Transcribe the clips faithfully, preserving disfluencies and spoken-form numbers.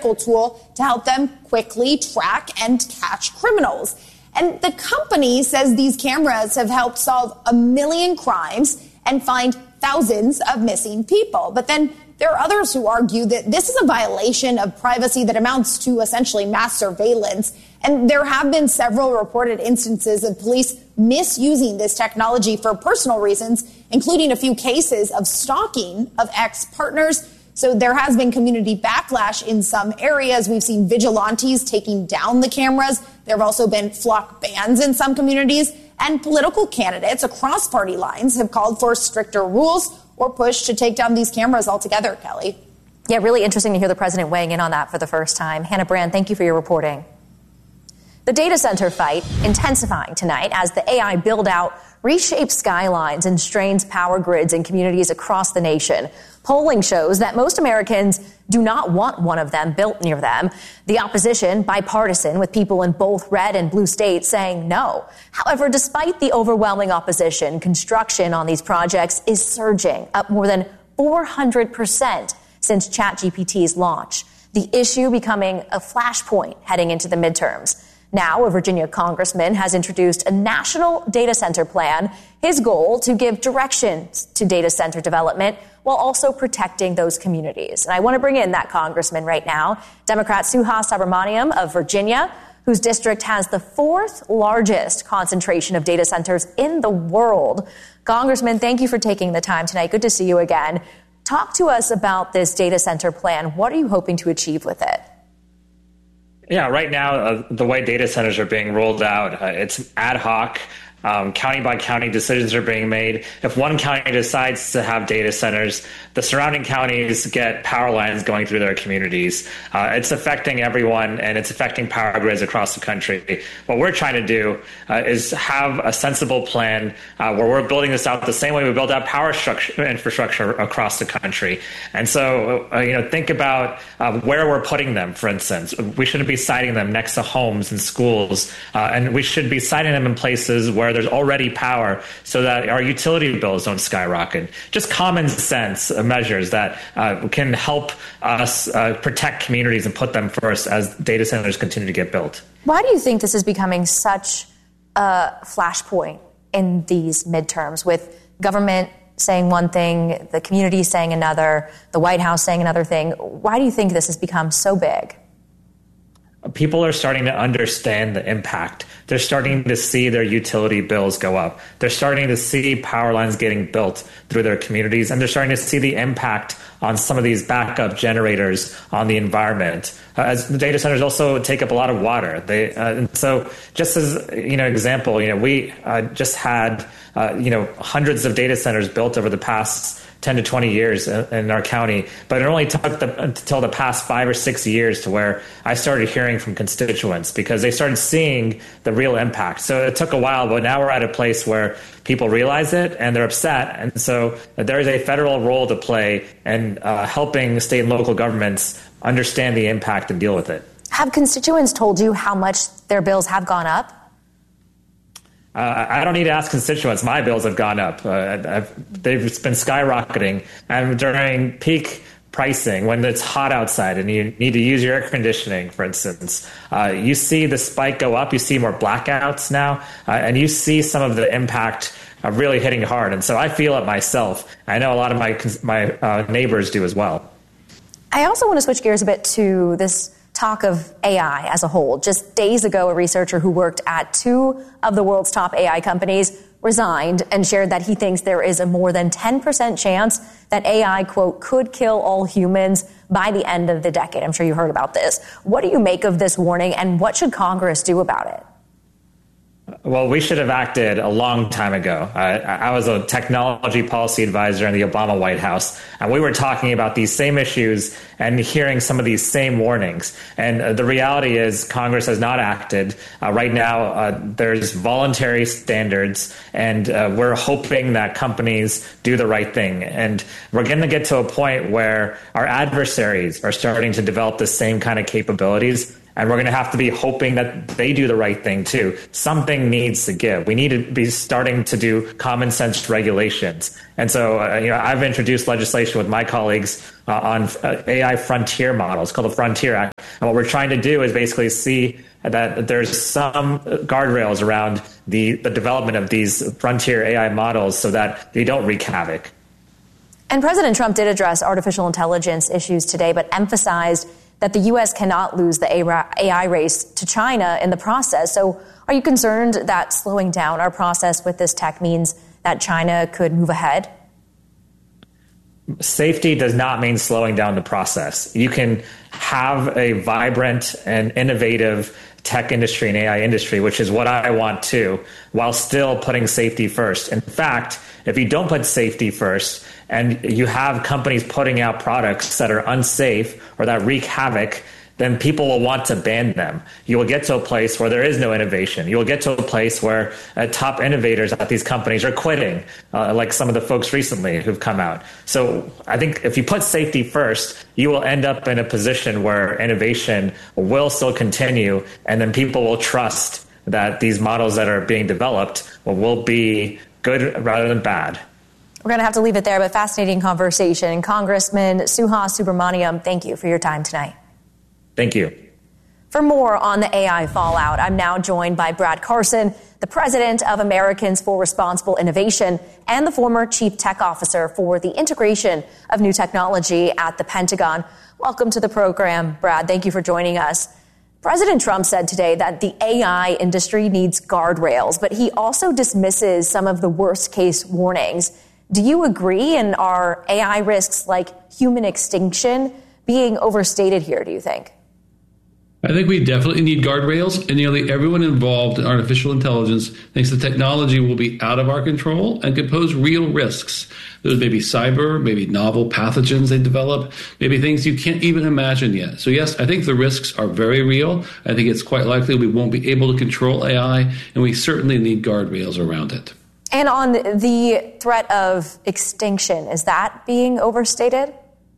critical tool to help them quickly track and catch criminals. And the company says these cameras have helped solve a million crimes and find thousands of missing people. But then there are others who argue that this is a violation of privacy that amounts to essentially mass surveillance. And there have been several reported instances of police misusing this technology for personal reasons, including a few cases of stalking of ex-partners. So there has been community backlash in some areas. We've seen vigilantes taking down the cameras. There have also been flock bans in some communities. And political candidates across party lines have called for stricter rules or push to take down these cameras altogether, Kelly. Yeah, really interesting to hear the president weighing in on that for the first time. Hannah Brand, thank you for your reporting. The data center fight intensifying tonight as the A I build-out reshapes skylines and strains power grids in communities across the nation. Polling shows that most Americans do not want one of them built near them. The opposition, bipartisan, with people in both red and blue states saying no. However, despite the overwhelming opposition, construction on these projects is surging, up more than four hundred percent since ChatGPT's launch. The issue becoming a flashpoint heading into the midterms. Now, a Virginia congressman has introduced a national data center plan, his goal to give directions to data center development while also protecting those communities. And I want to bring in that congressman right now, Democrat Suhas Subramaniam of Virginia, whose district has the fourth largest concentration of data centers in the world. Congressman, thank you for taking the time tonight. Good to see you again. Talk to us about this data center plan. What are you hoping to achieve with it? Yeah, right now, uh, the way data centers are being rolled out, uh, it's ad hoc. Um, county by county decisions are being made. If one county decides to have data centers, the surrounding counties get power lines going through their communities. Uh, it's affecting everyone, and it's affecting power grids across the country. What we're trying to do uh, is have a sensible plan uh, where we're building this out the same way we build out power structure, infrastructure across the country. And so, uh, you know, think about uh, where we're putting them, for instance. We shouldn't be siting them next to homes and schools, uh, and we should be siting them in places where there's already power so that our utility bills don't skyrocket. Just common sense measures that uh, can help us uh, protect communities and put them first as data centers continue to get built. Why do you think this is becoming such a flashpoint in these midterms, with government saying one thing, the community saying another, the White House saying another thing? Why do you think this has become so big? People are starting to understand the impact. They're starting to see their utility bills go up. They're starting to see power lines getting built through their communities, and they're starting to see the impact on some of these backup generators on the environment. Uh, as the data centers also take up a lot of water. They uh, and so just as you know, example, you know, we uh, just had uh, you know hundreds of data centers built over the past ten to twenty years in our county, but it only took the, until the past five or six years to where I started hearing from constituents because they started seeing the real impact. So it took a while, but now we're at a place where people realize it and they're upset. And so there is a federal role to play in uh, helping state and local governments understand the impact and deal with it. Have constituents told you how much their bills have gone up? Uh, I don't need to ask constituents. My bills have gone up. Uh, I've, they've been skyrocketing. And during peak pricing, when it's hot outside and you need to use your air conditioning, for instance, uh, you see the spike go up. You see more blackouts now, uh, and you see some of the impact uh, really hitting hard. And so I feel it myself. I know a lot of my my uh, neighbors do as well. I also want to switch gears a bit to this talk of A I as a whole. Just days ago, a researcher who worked at two of the world's top A I companies resigned and shared that he thinks there is a more than ten percent chance that A I, quote, could kill all humans by the end of the decade. I'm sure you heard about this. What do you make of this warning, and what should Congress do about it? Well, we should have acted a long time ago. I, I was a technology policy advisor in the Obama White House, and we were talking about these same issues and hearing some of these same warnings. And uh, the reality is Congress has not acted. Uh, right now, uh, there's voluntary standards, and uh, we're hoping that companies do the right thing. And we're going to get to a point where our adversaries are starting to develop the same kind of capabilities. And we're going to have to be hoping that they do the right thing too. Something needs to give. We need to be starting to do common sense regulations. And so, uh, you know, I've introduced legislation with my colleagues uh, on uh, A I frontier models called the Frontier Act. And what we're trying to do is basically see that there's some guardrails around the, the development of these frontier A I models so that they don't wreak havoc. And President Trump did address artificial intelligence issues today, but emphasized that the U S cannot lose the A I race to China in the process. So are you concerned that slowing down our process with this tech means that China could move ahead? Safety does not mean slowing down the process. You can have a vibrant and innovative tech industry and A I industry, which is what I want too, while still putting safety first. In fact, if you don't put safety first and you have companies putting out products that are unsafe or that wreak havoc, then people will want to ban them. You will get to a place where there is no innovation. You will get to a place where uh, top innovators at these companies are quitting, uh, like some of the folks recently who've come out. So I think if you put safety first, you will end up in a position where innovation will still continue, and then people will trust that these models that are being developed will, will be good rather than bad. We're going to have to leave it there, but fascinating conversation. Congressman Suhas Subramaniam, thank you for your time tonight. Thank you. For more on the A I fallout, I'm now joined by Brad Carson, the president of Americans for Responsible Innovation and the former chief tech officer for the integration of new technology at the Pentagon. Welcome to the program, Brad. Thank you for joining us. President Trump said today that the A I industry needs guardrails, but he also dismisses some of the worst case warnings. Do you agree? And are A I risks like human extinction being overstated here, do you think? I think we definitely need guardrails, and nearly everyone involved in artificial intelligence thinks the technology will be out of our control and could pose real risks. There's maybe cyber, maybe novel pathogens they develop, maybe things you can't even imagine yet. So yes, I think the risks are very real. I think it's quite likely we won't be able to control A I, and we certainly need guardrails around it. And on the threat of extinction, is that being overstated?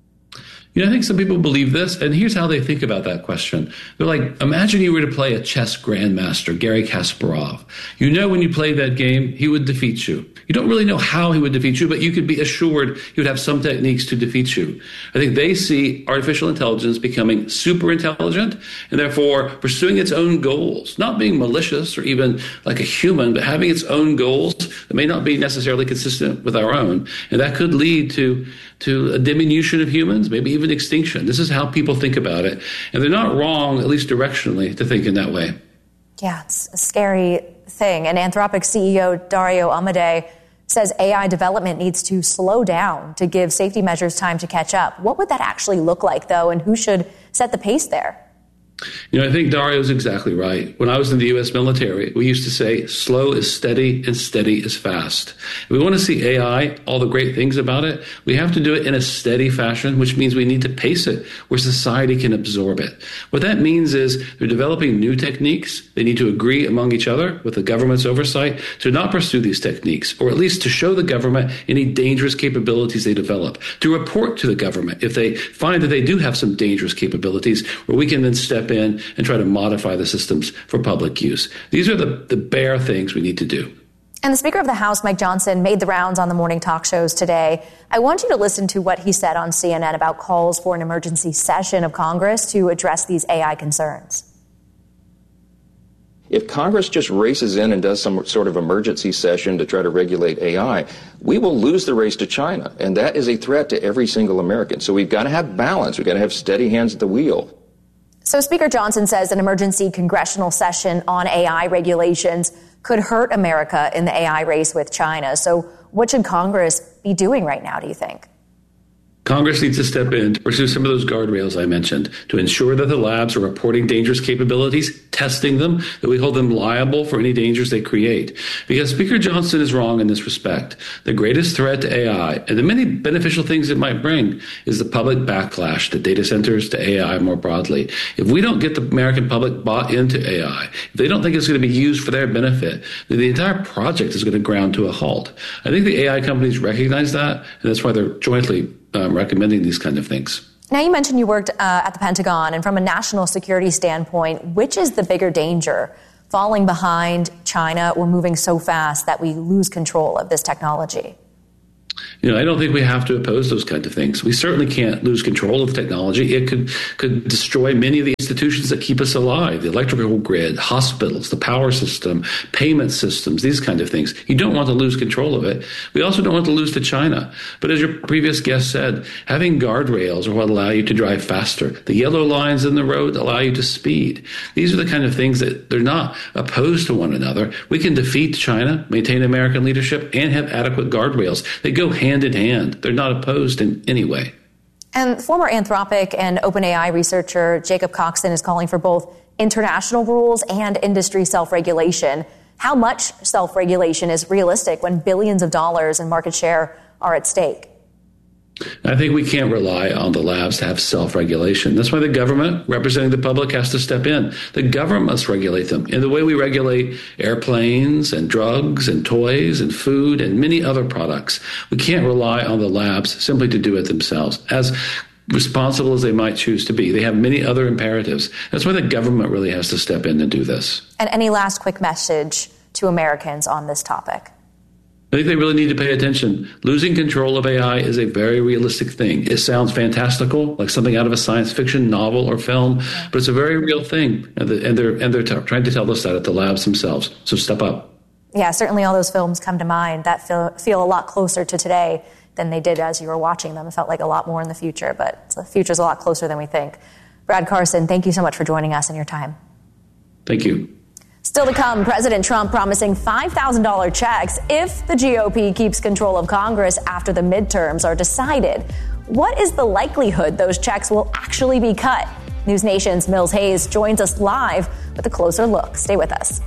You know, I think some people believe this, and here's how they think about that question. They're like, imagine you were to play a chess grandmaster, Garry Kasparov. You know when you play that game, he would defeat you. You don't really know how he would defeat you, but you could be assured he would have some techniques to defeat you. I think they see artificial intelligence becoming super intelligent and therefore pursuing its own goals, not being malicious or even like a human, but having its own goals that may not be necessarily consistent with our own. And that could lead to, to a diminution of humans, maybe even extinction. This is how people think about it. And they're not wrong, at least directionally, to think in that way. Yeah, it's a scary thing. And Anthropic C E O Dario Amodei says A I development needs to slow down to give safety measures time to catch up. What would that actually look like, though, and who should set the pace there? You know, I think Dario's exactly right. When I was in the U S military, we used to say slow is steady and steady is fast. If we want to see A I, all the great things about it, we have to do it in a steady fashion, which means we need to pace it where society can absorb it. What that means is they're developing new techniques. They need to agree among each other with the government's oversight to not pursue these techniques, or at least to show the government any dangerous capabilities they develop, to report to the government if they find that they do have some dangerous capabilities, where we can then step in and try to modify the systems for public use. These are the, the bare things we need to do. And the Speaker of the House, Mike Johnson, made the rounds on the morning talk shows today. I want you to listen to what he said on C N N about calls for an emergency session of Congress to address these A I concerns. If Congress just races in and does some sort of emergency session to try to regulate A I, we will lose the race to China. And that is a threat to every single American. So we've got to have balance. We've got to have steady hands at the wheel. So Speaker Johnson says an emergency congressional session on A I regulations could hurt America in the A I race with China. So what should Congress be doing right now, do you think? Congress needs to step in to pursue some of those guardrails I mentioned to ensure that the labs are reporting dangerous capabilities, testing them, that we hold them liable for any dangers they create. Because Speaker Johnson is wrong in this respect. The greatest threat to A I and the many beneficial things it might bring is the public backlash to data centers, to A I more broadly. If we don't get the American public bought into A I, if they don't think it's going to be used for their benefit, then the entire project is going to ground to a halt. I think the A I companies recognize that, and that's why they're jointly Um, recommending these kind of things. Now, you mentioned you worked uh, at the Pentagon, and from a national security standpoint, which is the bigger danger, falling behind China or moving so fast that we lose control of this technology? You know, I don't think we have to oppose those kinds of things. We certainly can't lose control of technology. It could could destroy many of the institutions that keep us alive, the electrical grid, hospitals, the power system, payment systems, these kinds of things. You don't want to lose control of it. We also don't want to lose to China. But as your previous guest said, having guardrails are what allow you to drive faster. The yellow lines in the road allow you to speed. These are the kind of things that they're not opposed to one another. We can defeat China, maintain American leadership, and have adequate guardrails. They go hand in hand. They're not opposed in any way. And former Anthropic and OpenAI researcher Jacob Coxon is calling for both international rules and industry self-regulation. How much self-regulation is realistic when billions of dollars in market share are at stake? I think we can't rely on the labs to have self-regulation. That's why the government, representing the public, has to step in. The government must regulate them in the way we regulate airplanes and drugs and toys and food and many other products. We can't rely on the labs simply to do it themselves, as responsible as they might choose to be. They have many other imperatives. That's why the government really has to step in and do this. And any last quick message to Americans on this topic? I think they really need to pay attention. Losing control of A I is a very realistic thing. It sounds fantastical, like something out of a science fiction novel or film, but it's a very real thing. And they're, and they're t- trying to tell us that at the labs themselves. So step up. Yeah, certainly all those films come to mind that feel, feel a lot closer to today than they did as you were watching them. It felt like a lot more in the future, but the future's a lot closer than we think. Brad Carson, thank you so much for joining us and your time. Thank you. Still to come, President Trump promising five thousand dollars checks if the G O P keeps control of Congress after the midterms are decided. What is the likelihood those checks will actually be cut? News Nation's Mills Hayes joins us live with a closer look. Stay with us.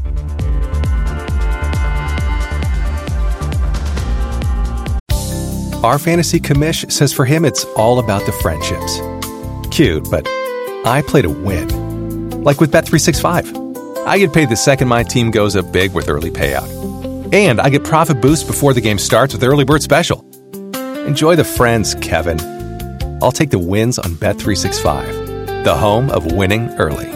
Our fantasy commish says for him it's all about the friendships. Cute, but I play to win. Like with Bet three sixty-five. I get paid the second my team goes up big with early payout. And I get profit boost before the game starts with Early Bird Special. Enjoy the friends, Kevin. I'll take the wins on Bet three sixty-five, the home of winning early.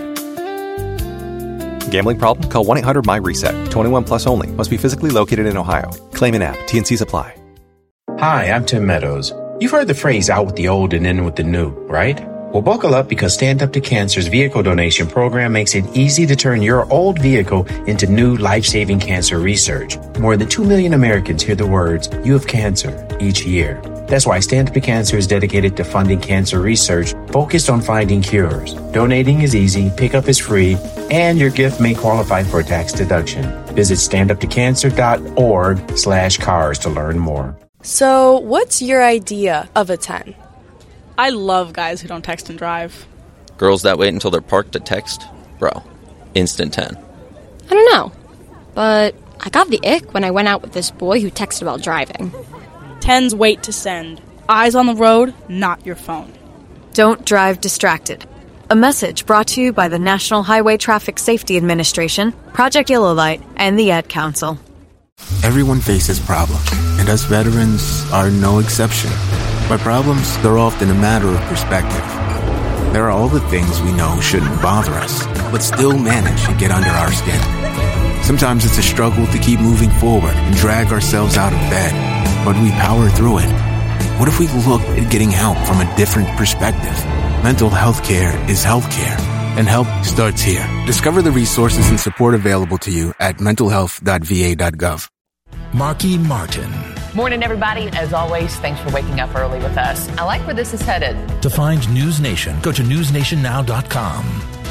Gambling problem? Call one eight hundred M Y reset. twenty-one plus only. Must be physically located in Ohio. Claim an app. T N Cs apply. Hi, I'm Tim Meadows. You've heard the phrase out with the old and in with the new, right? Well, buckle up because Stand Up to Cancer's vehicle donation program makes it easy to turn your old vehicle into new life-saving cancer research. More than two million Americans hear the words, "You have cancer," each year. That's why Stand Up to Cancer is dedicated to funding cancer research focused on finding cures. Donating is easy, pickup is free, and your gift may qualify for a tax deduction. Visit standuptocancer.org slash cars to learn more. So, what's your idea of a ten? I love guys who don't text and drive. Girls that wait until they're parked to text? Bro, instant ten. I don't know, but I got the ick when I went out with this boy who texted while driving. Tens wait to send. Eyes on the road, not your phone. Don't drive distracted. A message brought to you by the National Highway Traffic Safety Administration, Project Yellow Light, and the Ad Council. Everyone faces problems, and us veterans are no exception. But problems, they're often a matter of perspective. There are all the things we know shouldn't bother us, but still manage to get under our skin. Sometimes it's a struggle to keep moving forward and drag ourselves out of bed, but we power through it. What if we looked at getting help from a different perspective? Mental health care is health care, and help starts here. Discover the resources and support available to you at mental health dot v a dot gov. Marky Martin. Morning, everybody. As always, thanks for waking up early with us. I like where this is headed. To find News Nation, go to news nation now dot com.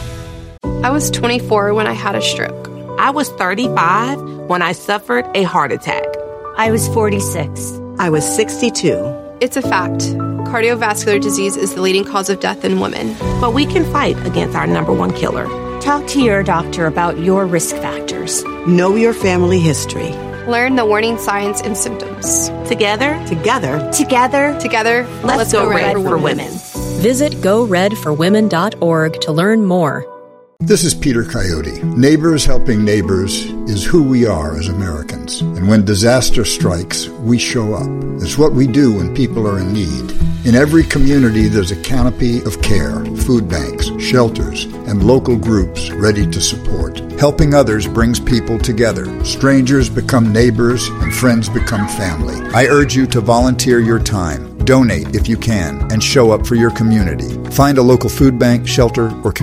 I was twenty-four when I had a stroke. I was thirty-five when I suffered a heart attack. I was forty-six. I was sixty-two. It's a fact. Cardiovascular disease is the leading cause of death in women. But we can fight against our number one killer. Talk to your doctor about your risk factors. Know your family history. Learn the warning signs and symptoms. Together, together, together, together, let's, let's go, go red, red for women. Visit go red for women dot org to learn more. This is Peter Coyote. Neighbors helping neighbors is who we are as Americans. And when disaster strikes, we show up. It's what we do when people are in need. In every community, there's a canopy of care, food banks, shelters, and local groups ready to support. Helping others brings people together. Strangers become neighbors, and friends become family. I urge you to volunteer your time. Donate if you can, and show up for your community. Find a local food bank, shelter, or community